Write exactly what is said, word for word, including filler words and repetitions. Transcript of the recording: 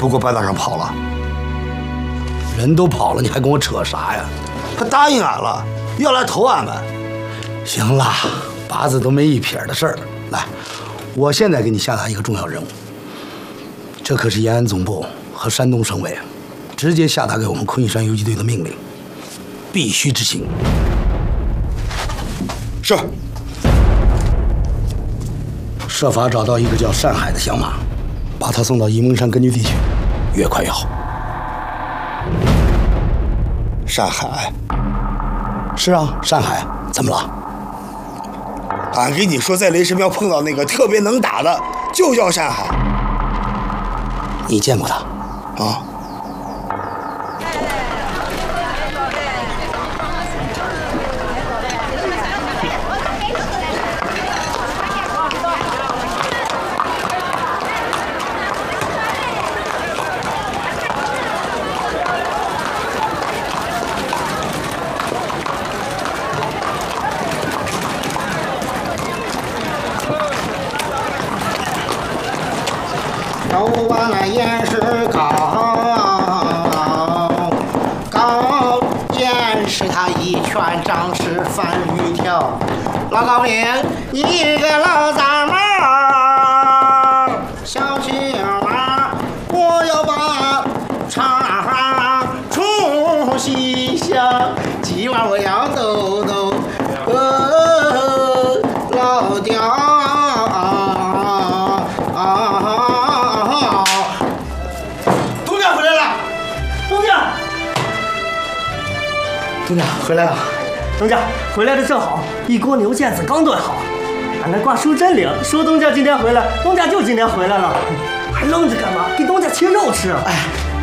不给我搬道上跑了？ 人都跑了，你还跟我扯啥呀？ 他答应俺了，要来投俺们。 行了，八字都没一撇的事儿。来，我现在给你下达一个重要任务，这可是延安总部和山东省委直接下达给我们昆玉山游击队的命令，必须执行。 是。 设法找到一个叫单海的响马，把他送到沂蒙山根据地去，越快越好。 单海。 是啊，单海，怎么了？ 俺跟你说，在雷神庙碰到那个特别能打的，就叫单海。 你见过他？ 啊。 手把那岩石高，高岩石他一拳掌势翻鱼跳。老高明，你个老杂毛，小青蛙，我要把长虫洗下，今晚我要逗逗呃老刁。 东家回来了，东家回来的正好，一锅牛腱子刚炖好。俺那挂书真灵，说东家今天回来，东家就今天回来了，还愣着干嘛？给东家切肉吃。 哎，